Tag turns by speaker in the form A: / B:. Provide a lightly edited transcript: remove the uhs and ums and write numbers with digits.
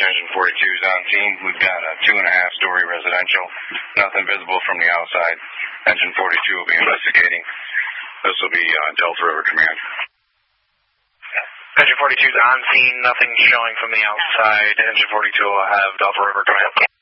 A: Engine 42 is on scene. We've got a 2.5-story residential. Nothing visible from the outside. Engine 42 will be investigating. This will be Delta River Command.
B: Engine 42 is on scene. Nothing showing from the outside. Engine 42 will have Delta River Command.